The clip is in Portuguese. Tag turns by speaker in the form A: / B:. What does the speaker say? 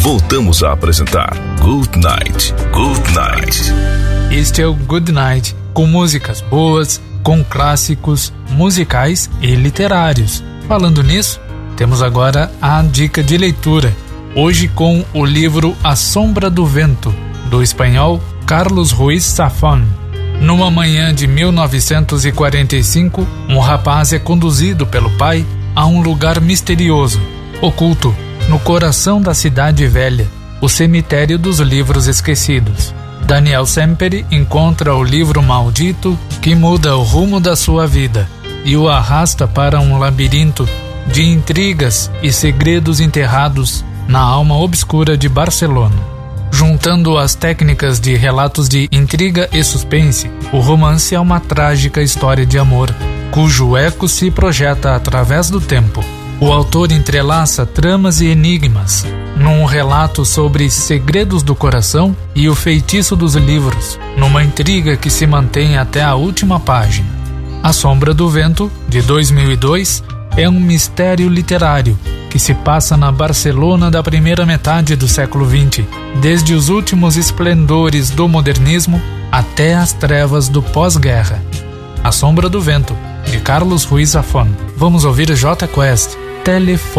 A: voltamos a apresentar Good Night. Good Night.
B: Este é o Good Night, com músicas boas, com clássicos musicais e literários. Falando nisso, temos agora a dica de leitura, hoje com o livro A Sombra do Vento, do espanhol Carlos Ruiz Zafón. Numa manhã de 1945, um rapaz é conduzido pelo pai a um lugar misterioso, oculto, no coração da cidade velha, o cemitério dos livros esquecidos. Daniel Semperi encontra o livro maldito que muda o rumo da sua vida e o arrasta para um labirinto de intrigas e segredos enterrados na alma obscura de Barcelona. Juntando as técnicas de relatos de intriga e suspense, o romance é uma trágica história de amor, cujo eco se projeta através do tempo. O autor entrelaça tramas e enigmas num relato sobre segredos do coração e o feitiço dos livros, numa intriga que se mantém até a última página. A Sombra do Vento, de 2002, é um mistério literário que se passa na Barcelona da primeira metade do século XX, desde os últimos esplendores do modernismo até as trevas do pós-guerra. A Sombra do Vento, de Carlos Ruiz Zafón. Vamos ouvir Jota Quest, Telefone.